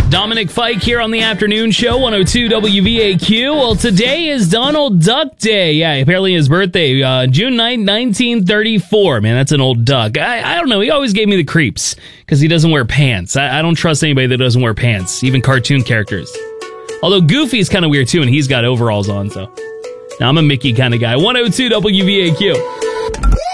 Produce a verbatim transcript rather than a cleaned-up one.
Dominic Fike here on the afternoon show, one oh two W V A Q. Well, today is Donald Duck Day. Yeah, apparently his birthday, uh, June ninth, nineteen thirty-four. Man, that's an old duck. I, I don't know. He always gave me the creeps because he doesn't wear pants. I, I don't trust anybody that doesn't wear pants, even cartoon characters. Although Goofy's kind of weird too, and he's got overalls on, so. Now, I'm a Mickey kind of guy. one oh two W V A Q.